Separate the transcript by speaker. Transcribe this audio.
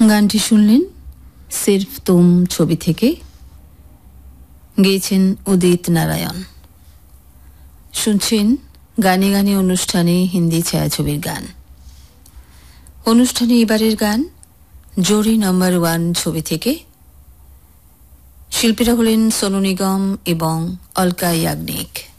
Speaker 1: গানটি শুনলেন সির্ফ তুম ছবি থেকে, গেয়েছেন উদিত নারায়ণ। শুনছেন গানে গানে অনুষ্ঠানে হিন্দি ছায়াছবির গান। অনুষ্ঠানে এবারের গান জোড়ি নাম্বার 1 ছবি থেকে। শিল্পীরা হলেন সোনু নিগম এবং অলকা ইয়াগনিক।